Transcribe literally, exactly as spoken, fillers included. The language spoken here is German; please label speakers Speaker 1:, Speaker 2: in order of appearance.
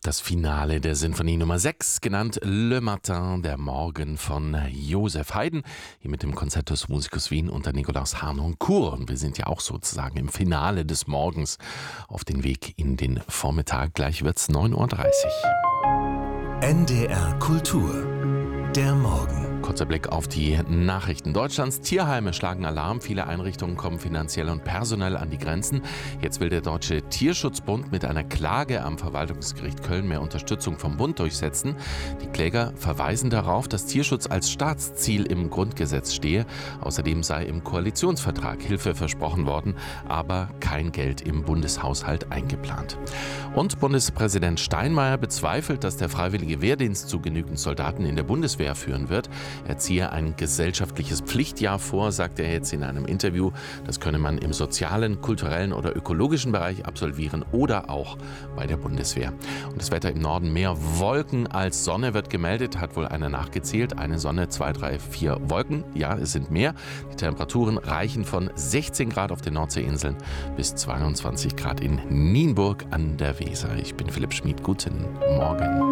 Speaker 1: Das Finale der Sinfonie Nummer sechs, genannt Le Matin, der Morgen von Joseph Haydn, hier mit dem Concertus Musicus Wien unter Nikolaus Harnoncourt. Und wir sind ja auch sozusagen im Finale des Morgens auf den Weg in den Vormittag. Gleich wird's neun Uhr dreißig.
Speaker 2: N D R Kultur, der Morgen.
Speaker 1: Kurzer Blick auf die Nachrichten Deutschlands. Tierheime schlagen Alarm. Viele Einrichtungen kommen finanziell und personell an die Grenzen. Jetzt will der Deutsche Tierschutzbund mit einer Klage am Verwaltungsgericht Köln mehr Unterstützung vom Bund durchsetzen. Die Kläger verweisen darauf, dass Tierschutz als Staatsziel im Grundgesetz stehe. Außerdem sei im Koalitionsvertrag Hilfe versprochen worden, aber kein Geld im Bundeshaushalt eingeplant. Und Bundespräsident Steinmeier bezweifelt, dass der freiwillige Wehrdienst zu genügend Soldaten in der Bundeswehr führen wird. Er ziehe ein gesellschaftliches Pflichtjahr vor, sagt er jetzt in einem Interview. Das könne man im sozialen, kulturellen oder ökologischen Bereich absolvieren oder auch bei der Bundeswehr. Und das Wetter im Norden: mehr Wolken als Sonne wird gemeldet, hat wohl einer nachgezählt. Eine Sonne, zwei, drei, vier Wolken. Ja, es sind mehr. Die Temperaturen reichen von sechzehn Grad auf den Nordseeinseln bis zweiundzwanzig Grad in Nienburg an der Weser. Ich bin Philipp Schmid. Guten Morgen.